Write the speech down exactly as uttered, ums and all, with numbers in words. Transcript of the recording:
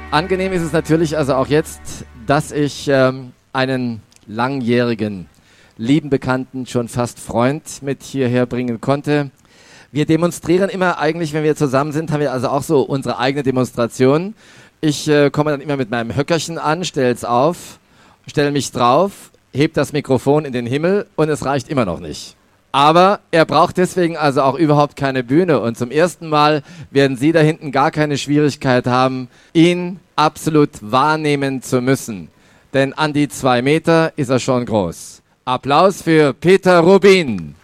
Angenehm ist es natürlich also auch jetzt, dass ich ähm, einen langjährigen, lieben Bekannten, schon fast Freund mit hierher bringen konnte. Wir demonstrieren immer eigentlich, wenn wir zusammen sind, haben wir also auch so unsere eigene Demonstration. Ich äh, komme dann immer mit meinem Höckerchen an, stelle es auf, stelle mich drauf, heb das Mikrofon in den Himmel und es reicht immer noch nicht. Aber er braucht deswegen also auch überhaupt keine Bühne und zum ersten Mal werden Sie da hinten gar keine Schwierigkeit haben, ihn absolut wahrnehmen zu müssen. Denn an die zwei Meter ist er schon groß. Applaus für Peter Rubin.